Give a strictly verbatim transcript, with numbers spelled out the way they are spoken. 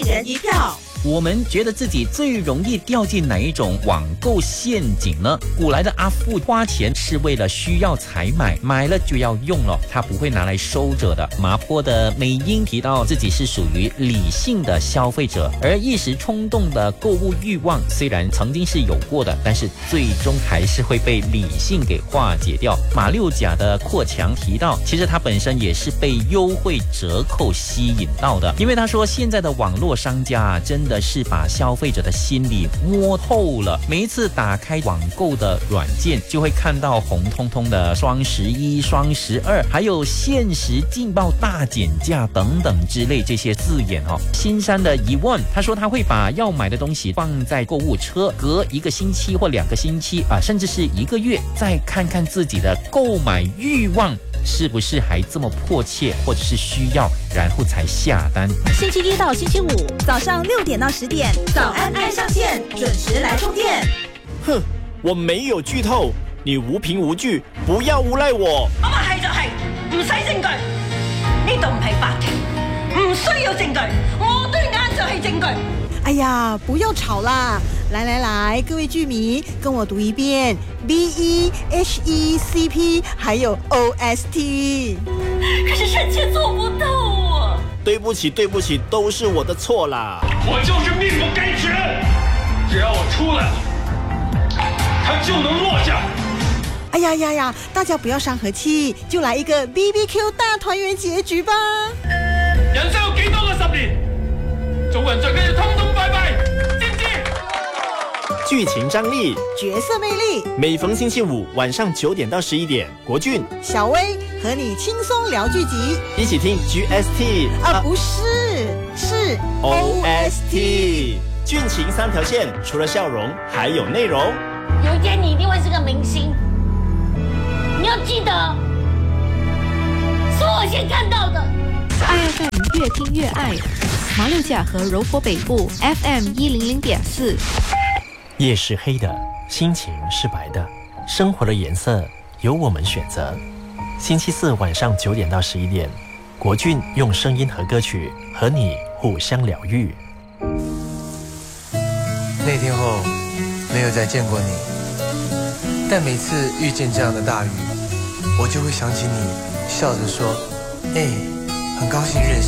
人一票。 我们觉得自己最容易掉进哪一种网购陷阱呢？古来的阿富花钱是为了需要才买，买了就要用了，他不会拿来收着的。麻坡的美英提到自己是属于理性的消费者，而一时冲动的购物欲望虽然曾经是有过的，但是最终还是会被理性给化解掉。马六甲的阔强提到，其实他本身也是被优惠折扣吸引到的，因为他说现在的网络商家啊，真的的是把消费者的心理摸透了。每一次打开网购的软件，就会看到红彤彤的双十一、双十二，还有限时劲爆大减价等等之类这些字眼哦。新山的疑问，他说他会把要买的东西放在购物车，隔一个星期或两个星期啊，甚至是一个月，再看看自己的购买欲望是不是还这么迫切，或者是需要，然后才下单。 星期一到星期五早上六点到十点，早安爱上线，准时来充电。 哼，我没有劇透，你無憑無據，不要誣賴我。 我話係就係，唔使證據。呢度唔係法庭，唔需要證據，我對眼就係證據。 哎呀，不要吵啦！来来来，各位剧迷，跟我读一遍 B E H E C P 还有 O S T。 可是臣妾做不到啊！ 对不起，对不起，都是我的错啦！ 我就是命不该绝，只要我出来了，他就能落下。 哎呀呀呀！大家不要伤和气，就来一个 B B Q 大团圆结局吧！ 人生有幾多個十年？做人最緊要通通拜拜，知唔知？ 劇情張力， 角色魅力， 每逢星期五晚上九點到十一點，國俊、 小薇和你輕鬆聊劇集， 一起聽 G S T 啊，啊不是，是 O S T。劇情三條線，除了笑容，還有內容。 有一天你一定會是個明星，你要記得，是我先看到的。 愛 F M 越聽越愛，馬六甲和柔佛北部 F M 一零零點四。 夜是黑的，心情是白的，生活的顏色由我們選擇。星期四晚上九點到十一點，國俊用聲音和歌曲和你互相療癒。 那天後沒有再見過你，但每次遇見這樣的大雨，我就會想起你笑着說：“哎，很高興認識。”